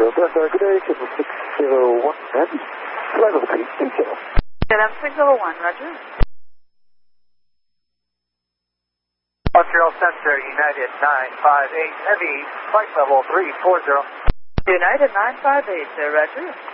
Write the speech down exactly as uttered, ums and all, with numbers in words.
Delta, good day, triple six zero one Heavy. Flight level three, detail. seven six zero one, roger. Montreal Center, United nine five eight Heavy, flight level three four zero. United nine five eight, uh, roger.